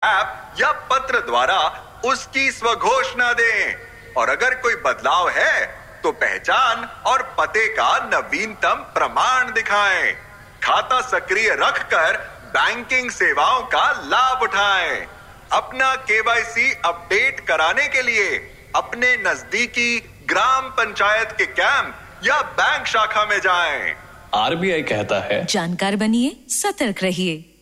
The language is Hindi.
ऐप या पत्र द्वारा उसकी स्वघोषणा दें। और अगर कोई बदलाव है तो पहचान और पते का नवीनतम प्रमाण दिखाएं। खाता सक्रिय रखकर बैंकिंग सेवाओं का लाभ उठाएं। अपना केवाईसी अपडेट कराने के लिए अपने नजदीकी ग्राम पंचायत के कैंप या बैंक शाखा में जाएं। आरबीआई कहता है, जानकार बनिए, सतर्क रहिए।